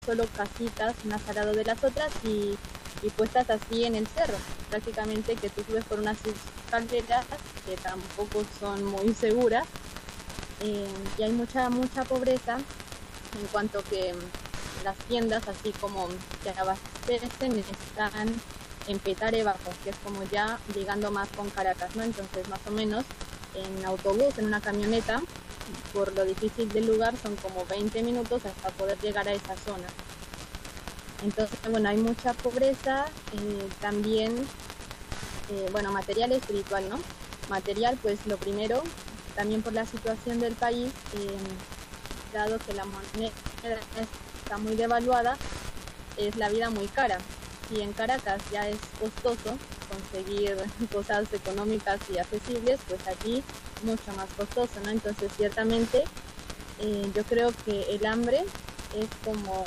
solo casitas unas al lado de las otras y puestas así en el cerro, prácticamente que tú subes por unas escaleras que tampoco son muy seguras, y hay mucha pobreza en cuanto que las tiendas así como que abastecen están en Petare Bajo, que es como ya llegando más con Caracas, ¿no? Entonces más o menos en autobús, en una camioneta, por lo difícil del lugar son como 20 minutos hasta poder llegar a esa zona. Entonces, bueno, hay mucha pobreza, también, bueno, material y espiritual, ¿no? Material, pues lo primero, también por la situación del país, dado que la moneda está muy devaluada, es la vida muy cara. Si en Caracas ya es costoso conseguir cosas económicas y accesibles, pues aquí mucho más costoso, ¿no? Entonces, ciertamente, yo creo que el hambre es como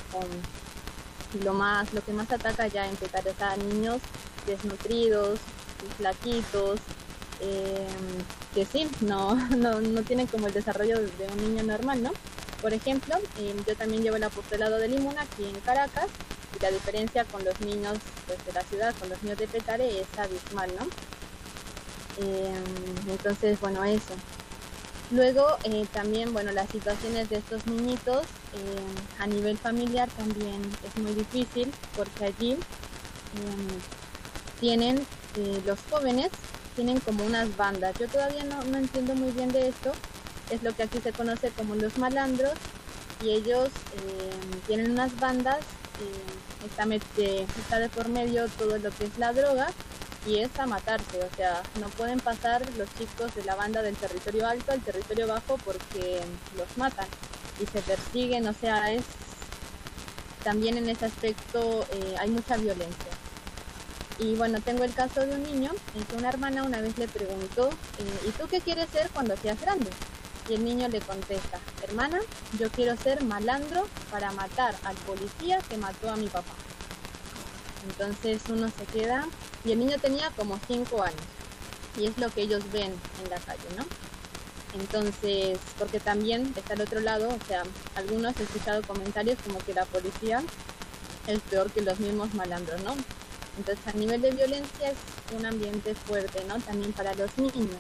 lo que más ataca ya en Petare, o sea, niños desnutridos, flaquitos, eh, que sí, no tienen como el desarrollo de un niño normal, ¿no? Por ejemplo, yo también llevo el apostolado de Limón aquí en Caracas, y la diferencia con los niños pues, de la ciudad, con los niños de Petare, es abismal, ¿no? Entonces, bueno, eso. Luego, también, bueno, las situaciones de estos niñitos a nivel familiar también es muy difícil, porque allí tienen, los jóvenes tienen como unas bandas. Yo todavía no entiendo muy bien de esto. Es lo que aquí se conoce como los malandros, y ellos tienen unas bandas, está de por medio todo lo que es la droga, y es a matarse, o sea, no pueden pasar los chicos de la banda del territorio alto al territorio bajo porque los matan y se persiguen, o sea, es también en ese aspecto hay mucha violencia. Y bueno, tengo el caso de un niño en que una hermana una vez le preguntó, ¿y tú qué quieres ser cuando seas grande? Y el niño le contesta, hermana, yo quiero ser malandro para matar al policía que mató a mi papá. Entonces uno se queda, y el niño tenía como 5 años, y es lo que ellos ven en la calle, ¿no? Entonces, porque también está al otro lado, o sea, algunos he escuchado comentarios como que la policía es peor que los mismos malandros, ¿no? Entonces, a nivel de violencia es un ambiente fuerte, ¿no? También para los niños.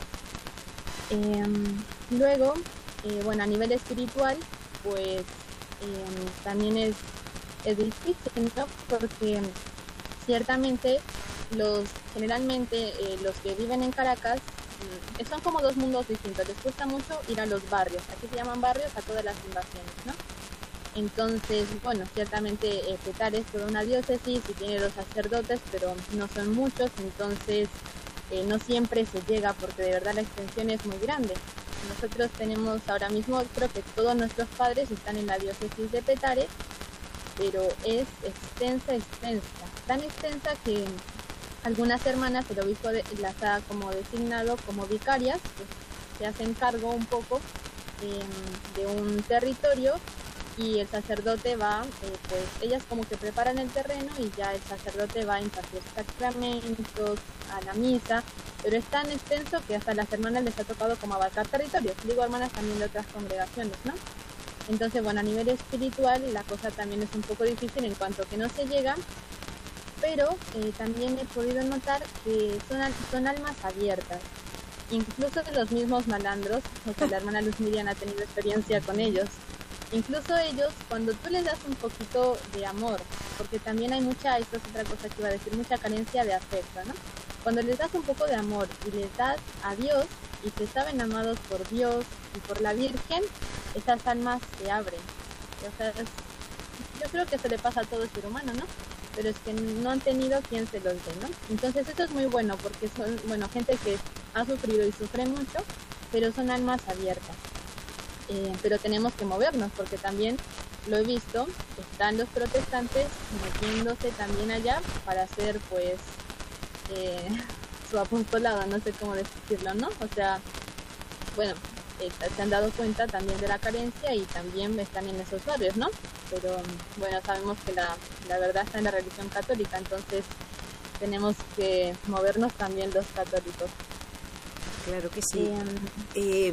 Luego, bueno, a nivel espiritual, pues también es difícil, ¿no? Porque ciertamente generalmente los que viven en Caracas son como dos mundos distintos. Les cuesta mucho ir a los barrios. Aquí se llaman barrios a todas las invasiones, ¿no? Entonces, bueno, ciertamente Petare es toda una diócesis y tiene 2 sacerdotes, pero no son muchos, entonces no siempre se llega porque de verdad la extensión es muy grande. Nosotros tenemos ahora mismo, creo que todos nuestros padres están en la diócesis de Petare, pero es extensa, tan extensa que algunas hermanas el obispo las ha como designado como vicarias, que se hacen cargo un poco de un territorio, y el sacerdote va, pues ellas como que preparan el terreno y ya el sacerdote va a impartir sacramentos, a la misa, pero es tan extenso que hasta a las hermanas les ha tocado como abarcar territorios, digo hermanas también de otras congregaciones, ¿no? Entonces, bueno, a nivel espiritual la cosa también es un poco difícil en cuanto que no se llega, pero también he podido notar que son almas abiertas, incluso de los mismos malandros, o sea, la hermana Luz Miriam ha tenido experiencia con ellos. Incluso ellos, cuando tú les das un poquito de amor, porque también hay esto es otra cosa que iba a decir, mucha carencia de afecto, ¿no? Cuando les das un poco de amor y les das a Dios y se saben amados por Dios y por la Virgen, esas almas se abren. O sea, yo creo que eso le pasa a todo ser humano, ¿no? Pero es que no han tenido quien se los dé, ¿no? Entonces eso es muy bueno porque son, bueno, gente que ha sufrido y sufre mucho, pero son almas abiertas. Pero tenemos que movernos porque también lo he visto, están los protestantes metiéndose también allá para hacer pues su apostolado, no sé cómo decirlo, ¿no? O sea, bueno, se han dado cuenta también de la carencia y también están en esos barrios, ¿no? Pero bueno, sabemos que la verdad está en la religión católica, entonces tenemos que movernos también los católicos. Claro que sí.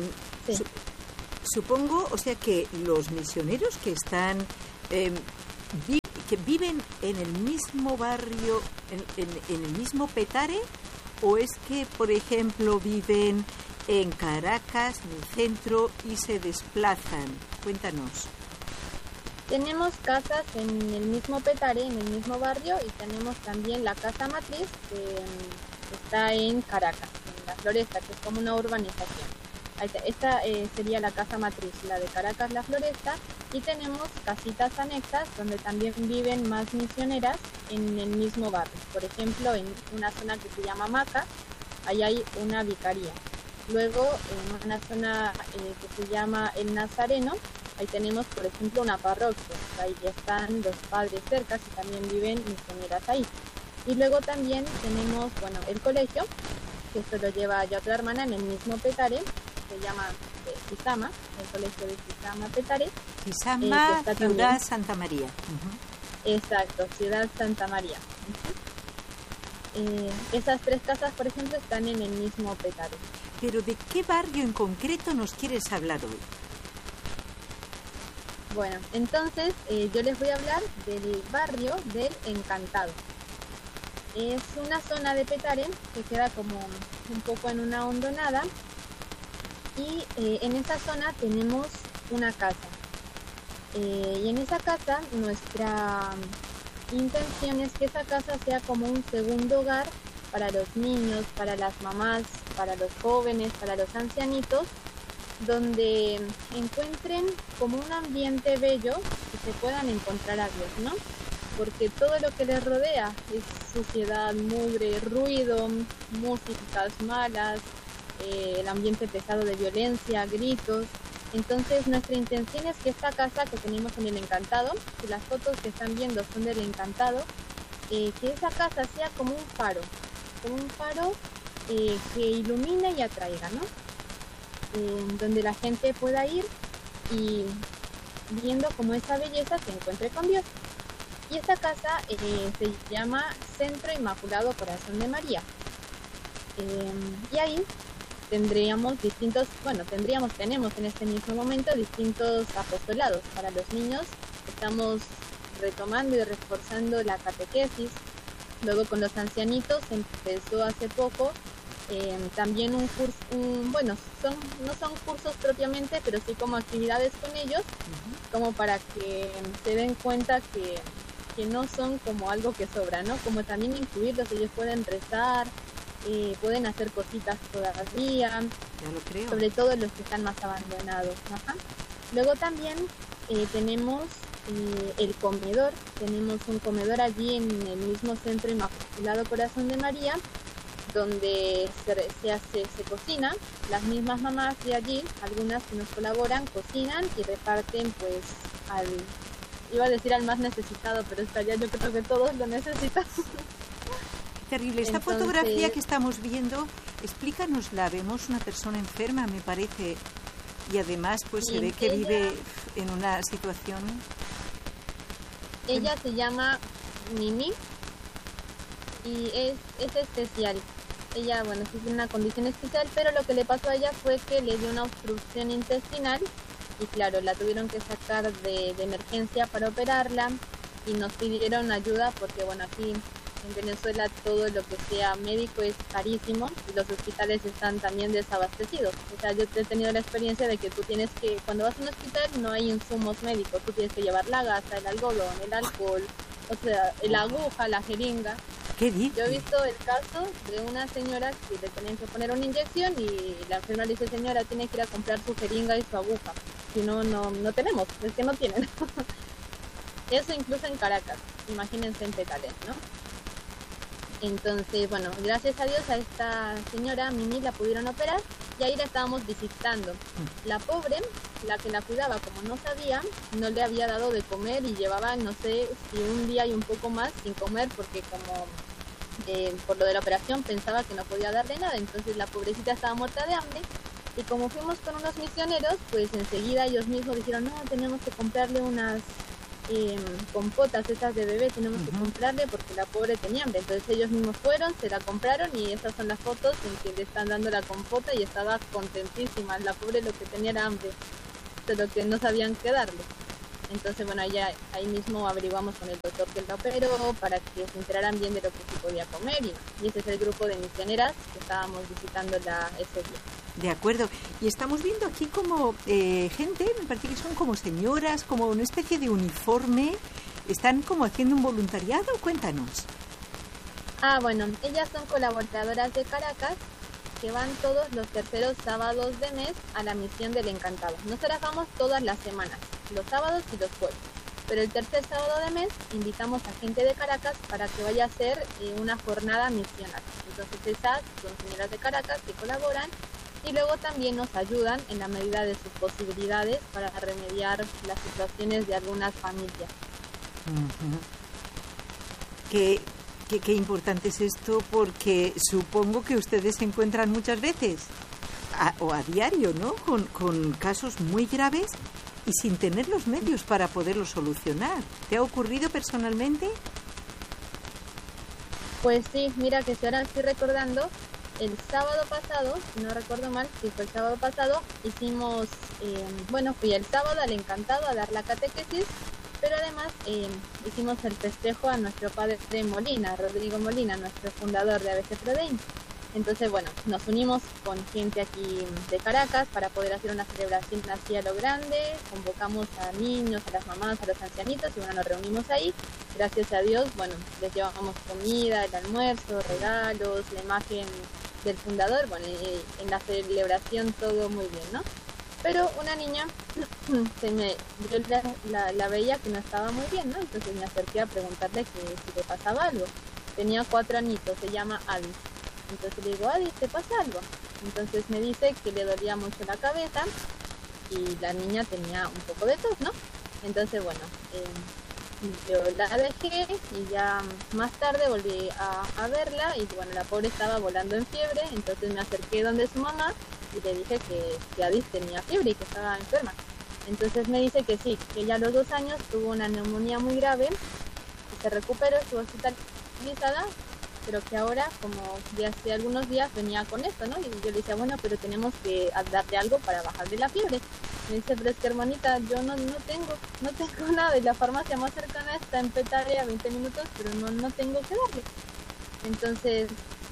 Sí. Supongo, o sea, que los misioneros que están que viven en el mismo barrio, en el mismo Petare, o es que, por ejemplo, viven en Caracas, en el centro, y se desplazan? Cuéntanos. Tenemos casas en el mismo Petare, en el mismo barrio, y tenemos también la casa matriz que está en Caracas, en la Floresta, que es como una urbanización. Esta sería la casa matriz, la de Caracas, la Floresta, y tenemos casitas anexas donde también viven más misioneras en el mismo barrio. Por ejemplo, en una zona que se llama Maca, ahí hay una vicaría. Luego, en una zona que se llama El Nazareno, ahí tenemos, por ejemplo, una parroquia. Ahí están los padres cerca y también viven misioneras ahí. Y luego también tenemos, el colegio, que esto lo lleva ya otra hermana en el mismo Petare, se llama Kisama, el colegio de Kisama Petare. Kisama, Ciudad también. Santa María. Exacto, Ciudad Santa María. Esas tres casas, por ejemplo, están en el mismo Petare. ¿Pero de qué barrio en concreto nos quieres hablar hoy? Bueno, entonces yo les voy a hablar del barrio del Encantado. Es una zona de Petare que queda como un poco en una hondonada y en esa zona tenemos una casa. Y en esa casa nuestra intención es que esa casa sea como un segundo hogar para los niños, para las mamás, para los jóvenes, para los ancianitos, donde encuentren como un ambiente bello y se puedan encontrar a Dios, ¿no? Porque todo lo que les rodea es suciedad, mugre, ruido, músicas malas, el ambiente pesado de violencia, gritos. Entonces nuestra intención es que esta casa que tenemos en el Encantado, que las fotos que están viendo son del Encantado, que esa casa sea como un faro que ilumine y atraiga, ¿no? Donde la gente pueda ir y viendo como esa belleza se encuentre con Dios. Y esta casa se llama Centro Inmaculado Corazón de María. Y ahí tenemos en este mismo momento distintos apostolados. Para los niños estamos retomando y reforzando la catequesis. Luego con los ancianitos empezó hace poco también un curso, no son cursos propiamente, pero sí como actividades con ellos, como para que se den cuenta que no son como algo que sobra, ¿no? Como también incluirlos, ellos pueden rezar, pueden hacer cositas todavía, ya lo creo. Sobre todo los que están más abandonados. Ajá. Luego también tenemos el comedor, tenemos un comedor allí en el mismo Centro Inmaculado Corazón de María, donde se cocina, las mismas mamás de allí, algunas que nos colaboran, cocinan y reparten pues iba a decir al más necesitado, pero esta ya yo creo que todos lo necesitan. Terrible. Esta fotografía que estamos viendo, explícanosla. Vemos una persona enferma, me parece, y además pues se ve que vive en una situación... Ella se llama Mimi y es especial. Ella, sí tiene una condición especial, pero lo que le pasó a ella fue que le dio una obstrucción intestinal y claro, la tuvieron que sacar de emergencia para operarla y nos pidieron ayuda porque aquí en Venezuela todo lo que sea médico es carísimo y los hospitales están también desabastecidos. O sea, yo he tenido la experiencia de que tú tienes que, cuando vas a un hospital no hay insumos médicos, tú tienes que llevar la gasa, el algodón, el alcohol, o sea, la aguja, la jeringa. ¿Qué dices? Yo he visto el caso de una señora que le tenían que poner una inyección y la enfermera le dice, señora, tiene que ir a comprar su jeringa y su aguja. Si no, no tenemos, es que no tienen. Eso incluso en Caracas, imagínense en Petare, ¿no? Entonces, gracias a Dios a esta señora Mimi la pudieron operar y ahí la estábamos visitando. La pobre, la que la cuidaba, como no sabía, no le había dado de comer y llevaba, no sé, si un día y un poco más sin comer porque como por lo de la operación pensaba que no podía darle nada, entonces la pobrecita estaba muerta de hambre y como fuimos con unos misioneros, pues enseguida ellos mismos dijeron, no, tenemos que comprarle unas compotas esas de bebé, tenemos que comprarle porque la pobre tenía hambre. Entonces ellos mismos fueron, se la compraron y esas son las fotos en que le están dando la compota y estaba contentísima. La pobre lo que tenía era hambre, pero que no sabían qué darle. Entonces, bueno, ahí mismo averiguamos con el doctor que la operó para que se enteraran bien de lo que sí podía comer. Y ese es el grupo de misioneras que estábamos visitando ese día. De acuerdo. Y estamos viendo aquí como gente, me parece que son como señoras, como una especie de uniforme. ¿Están como haciendo un voluntariado? Cuéntanos. Bueno, ellas son colaboradoras de Caracas que van todos los terceros sábados de mes a la misión del Encantado. Nosotras vamos todas las semanas, los sábados y los jueves. Pero el tercer sábado de mes invitamos a gente de Caracas para que vaya a hacer una jornada misional. Entonces esas son señoras de Caracas que colaboran y luego también nos ayudan en la medida de sus posibilidades para remediar las situaciones de algunas familias. Uh-huh. Qué importante es esto, porque supongo que ustedes se encuentran muchas veces o a diario, ¿no? Con casos muy graves y sin tener los medios para poderlos solucionar. ¿Te ha ocurrido personalmente? Pues sí, mira que si ahora estoy recordando, el sábado pasado, si no recuerdo mal, sí fue el sábado pasado, hicimos, fui el sábado al Encantado a dar la catequesis, pero además hicimos el festejo a nuestro padre Molina, Rodrigo Molina, nuestro fundador de ABC Prodein. Entonces, bueno, nos unimos con gente aquí de Caracas para poder hacer una celebración así a lo grande. Convocamos a niños, a las mamás, a los ancianitos y bueno, nos reunimos ahí. Gracias a Dios, bueno, les llevamos comida, el almuerzo, regalos, la imagen del fundador. Bueno, y en la celebración todo muy bien, ¿no? Pero una niña yo la veía que no estaba muy bien, ¿no? Entonces me acerqué a preguntarle que si le pasaba algo. Tenía 4 añitos, se llama Adis. Entonces le digo, Adis, ¿te pasa algo? Entonces me dice que le dolía mucho la cabeza y la niña tenía un poco de tos, ¿no? Entonces, bueno, yo la dejé y ya más tarde volví a verla y bueno, la pobre estaba volando en fiebre, entonces me acerqué donde su mamá y le dije que Adis tenía fiebre y que estaba enferma. Entonces me dice que sí, que ella a los 2 años tuvo una neumonía muy grave, que se recuperó, estuvo hospitalizada, pero que ahora, como de hace algunos días, venía con esto, ¿no? Y yo le decía, bueno, pero tenemos que darle algo para bajarle la fiebre. Me dice, pero es que hermanita, yo no tengo nada, y la farmacia más cercana está en Petare a 20 minutos, pero no tengo que darle. Entonces,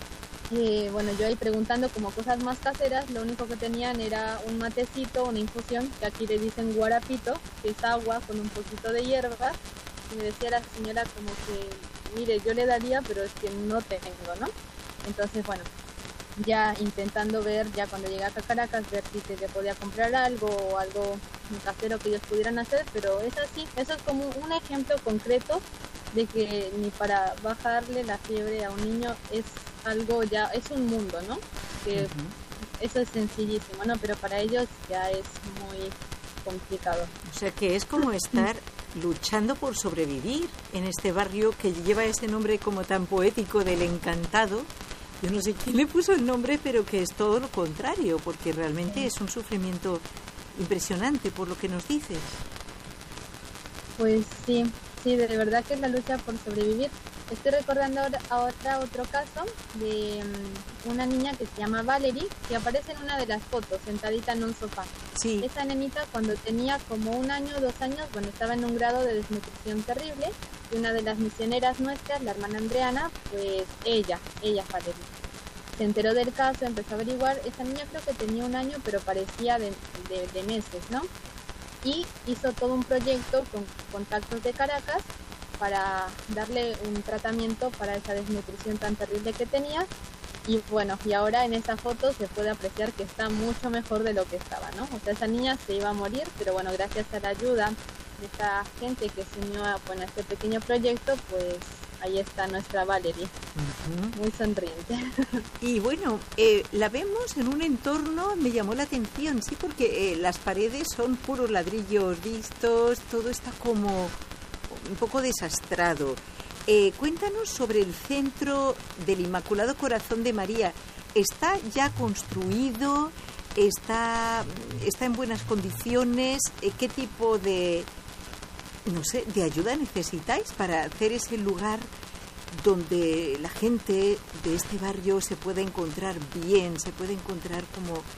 yo ahí preguntando como cosas más caseras, lo único que tenían era un matecito, una infusión, que aquí le dicen guarapito, que es agua con un poquito de hierbas, y me decía la señora como que, mire, yo le daría, pero es que no tengo, ¿no? Entonces, bueno, ya intentando ver, ya cuando llegué acá a Caracas, ver si se podía comprar algo o algo casero que ellos pudieran hacer, pero es así, eso es como un ejemplo concreto de que ni para bajarle la fiebre a un niño es algo ya, es un mundo, ¿no? Que eso es sencillísimo, ¿no? Pero para ellos ya es muy complicado. O sea que es como estar luchando por sobrevivir en este barrio que lleva ese nombre como tan poético del Encantado. Yo no sé quién le puso el nombre, pero que es todo lo contrario, porque realmente es un sufrimiento impresionante por lo que nos dices. Pues sí, de verdad que es la lucha por sobrevivir. Estoy recordando ahora otro caso de una niña que se llama Valerie, que aparece en una de las fotos, sentadita en un sofá. Sí. Esa nenita cuando tenía como 1 año, 2 años, bueno, estaba en un grado de desnutrición terrible, y una de las misioneras nuestras, la hermana Andreana, pues ella Valerie, se enteró del caso, empezó a averiguar. Esa niña creo que tenía 1 año, pero parecía de meses, ¿no? Y hizo todo un proyecto con contactos de Caracas para darle un tratamiento para esa desnutrición tan terrible que tenía. Y bueno, y ahora en esa foto se puede apreciar que está mucho mejor de lo que estaba, ¿no? O sea, esa niña se iba a morir, pero bueno, gracias a la ayuda de esta gente que se unió a este pequeño proyecto, pues ahí está nuestra Valerie, muy sonriente. Y bueno, la vemos en un entorno, me llamó la atención, sí, porque las paredes son puros ladrillos vistos, todo está como un poco desastrado. Cuéntanos sobre el centro del Inmaculado Corazón de María. ¿Está ya construido? ¿Está en buenas condiciones? ¿Qué tipo de ayuda necesitáis para hacer ese lugar donde la gente de este barrio se pueda encontrar bien, se puede encontrar como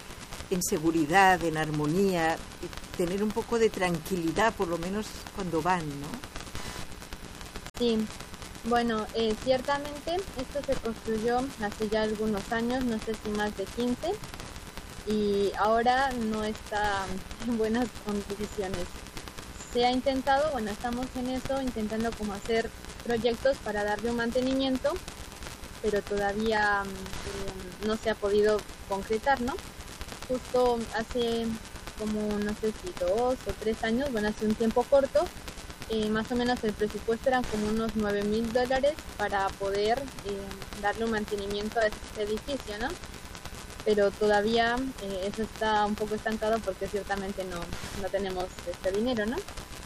en seguridad, en armonía, y tener un poco de tranquilidad, por lo menos cuando van, ¿no? Sí, bueno, ciertamente esto se construyó hace ya algunos años, no sé si más de 15, y ahora no está en buenas condiciones. Se ha intentado, bueno, estamos en eso, intentando como hacer proyectos para darle un mantenimiento, pero todavía no se ha podido concretar, ¿no? Justo hace como, no sé si 2 o 3 años, bueno, hace un tiempo corto, más o menos el presupuesto eran como unos $9,000 para poder darle un mantenimiento a este edificio, ¿no? Pero todavía eso está un poco estancado porque ciertamente no tenemos este dinero, ¿no?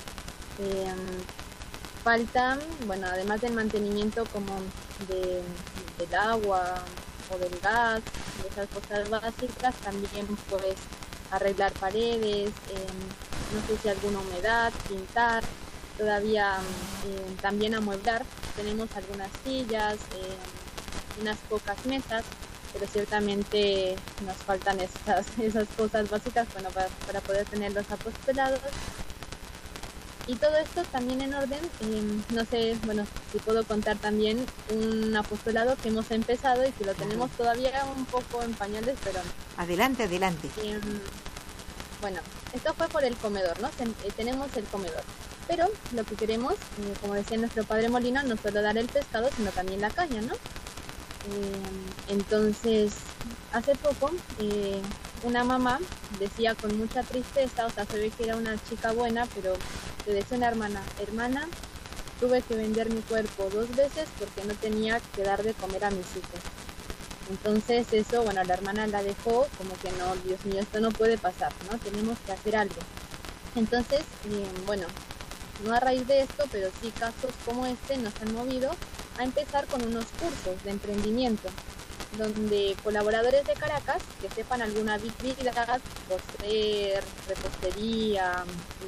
Falta, bueno, además del mantenimiento como del agua o del gas, de esas cosas básicas, también pues arreglar paredes, no sé si alguna humedad, pintar, todavía también amueblar. Tenemos algunas sillas, unas pocas mesas, pero ciertamente nos faltan esas cosas básicas, bueno, para poder tener los apostolados. Y todo esto también en orden, no sé, bueno, si puedo contar también un apostolado que hemos empezado y que lo tenemos todavía un poco en pañales, pero no. Adelante, adelante. Bueno, esto fue por el comedor, ¿no? Tenemos el comedor, pero lo que queremos, como decía nuestro padre Molina, no solo dar el pescado, sino también la caña, ¿no? Entonces, hace poco, una mamá decía con mucha tristeza, o sea, se ve que era una chica buena, pero le decía a una hermana, tuve que vender mi cuerpo 2 veces porque no tenía que dar de comer a mis hijos. Entonces eso, bueno, la hermana la dejó como que no, Dios mío, esto no puede pasar, ¿no? Tenemos que hacer algo. Entonces, bueno, no a raíz de esto, pero sí casos como este nos han movido a empezar con unos cursos de emprendimiento, donde colaboradores de Caracas que sepan alguna habilidad, coser, repostería,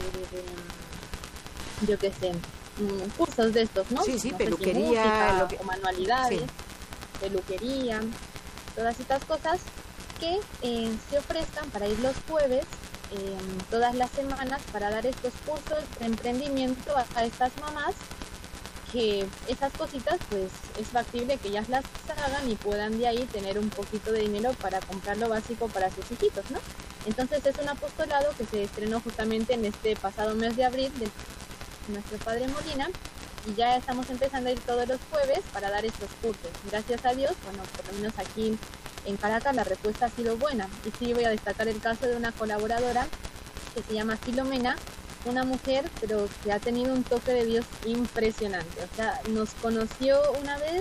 yo qué sé, cursos de estos, ¿no? Sí, no peluquería, música, o manualidades, sí. Peluquería, todas estas cosas que se ofrezcan para ir los jueves, todas las semanas, para dar estos cursos de emprendimiento a estas mamás, que esas cositas pues es factible que ellas las hagan y puedan de ahí tener un poquito de dinero para comprar lo básico para sus hijitos, ¿no? Entonces es un apostolado que se estrenó justamente en este pasado mes de abril de nuestro padre Molina, y ya estamos empezando a ir todos los jueves para dar estos cursos. Gracias a Dios, bueno, por lo menos aquí en Caracas la respuesta ha sido buena, y sí voy a destacar el caso de una colaboradora que se llama Filomena, una mujer pero que ha tenido un toque de Dios impresionante. O sea, nos conoció una vez,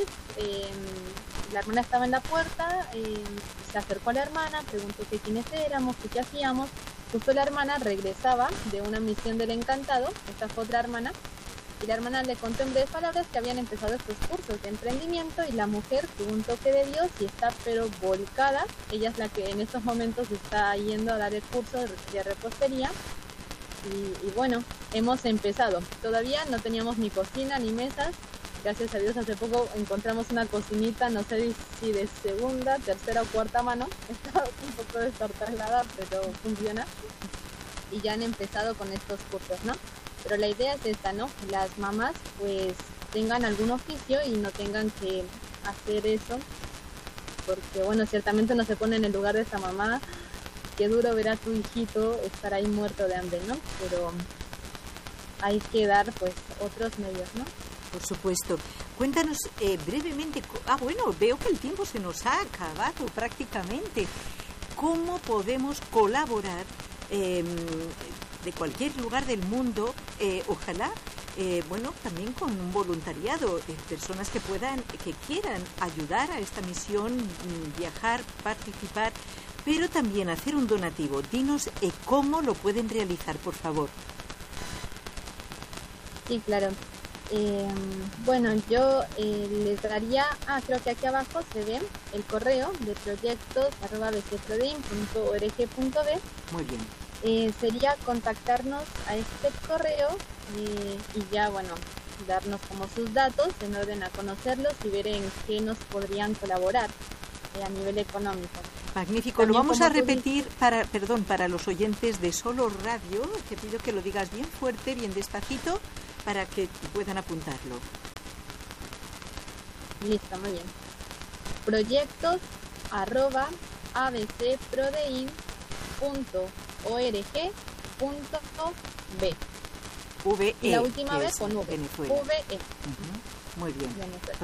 la hermana estaba en la puerta, se acercó a la hermana, preguntó que quiénes éramos, que qué hacíamos. Justo la hermana regresaba de una misión del Encantado, esta fue otra hermana, y la hermana le contó en breves palabras que habían empezado estos cursos de emprendimiento, y la mujer tuvo un toque de Dios y está pero volcada. Ella es la que en estos momentos está yendo a dar el curso de repostería. Y bueno, hemos empezado. Todavía no teníamos ni cocina ni mesas. Gracias a Dios hace poco encontramos una cocinita, no sé si de segunda, tercera o cuarta mano. Está un poco destartalada, pero funciona. Y ya han empezado con estos cursos, ¿no? Pero la idea es esta, ¿no? Las mamás pues tengan algún oficio y no tengan que hacer eso. Porque bueno, ciertamente uno se pone en el lugar de esa mamá. Qué duro ver a tu hijito estar ahí muerto de hambre, ¿no? Pero hay que dar pues otros medios, ¿no? Por supuesto. Cuéntanos brevemente, bueno, veo que el tiempo se nos ha acabado prácticamente. ¿Cómo podemos colaborar de cualquier lugar del mundo, ojalá, bueno, también con un voluntariado, personas que quieran ayudar a esta misión, viajar, participar, pero también hacer un donativo? Dinos cómo lo pueden realizar, por favor. Sí, claro. Bueno, yo les daría, creo que aquí abajo se ve el correo de proyectos@bcprodim.org.b. Muy bien. Sería contactarnos a este correo y ya, bueno, darnos como sus datos en orden a conocerlos y ver en qué nos podrían colaborar a nivel económico. Magnífico. También, Lo vamos como a tú repetir para los oyentes de Solo Radio. Te pido que lo digas bien fuerte, bien despacito, para que puedan apuntarlo. Listo, muy bien. proyectos@abcprodein.org.b. VE, La última vez es con V. Venezuela. VE. Muy bien. Venezuela.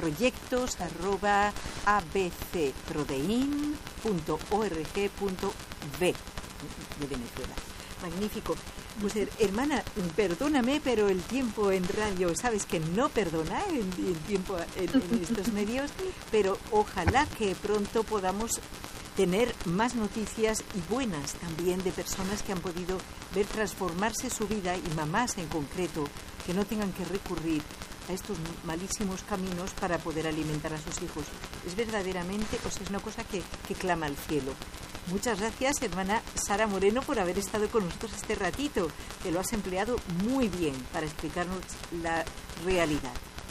proyectos@abcprodein.org.b de Venezuela. Magnífico. Pues hermana, perdóname, pero el tiempo en radio, sabes que no perdona el tiempo en estos medios, pero ojalá que pronto podamos tener más noticias y buenas también de personas que han podido ver transformarse su vida, y mamás en concreto, que no tengan que recurrir a estos malísimos caminos para poder alimentar a sus hijos. Es verdaderamente, pues es una cosa que clama al cielo. Muchas gracias, hermana Sara Moreno, por haber estado con nosotros este ratito. Te lo has empleado muy bien para explicarnos la realidad.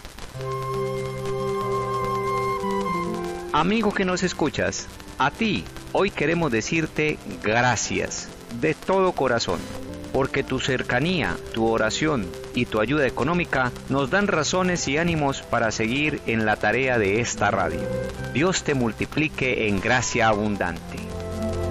Amigo que nos escuchas, a ti hoy queremos decirte gracias de todo corazón, porque tu cercanía, tu oración y tu ayuda económica nos dan razones y ánimos para seguir en la tarea de esta radio. Dios te multiplique en gracia abundante.